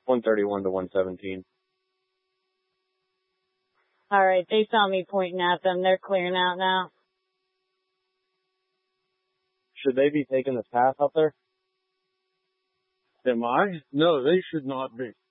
131 to 117. All right, they saw me pointing at them. They're clearing out now. Should they be taking this path up there? Am I? No, they should not be.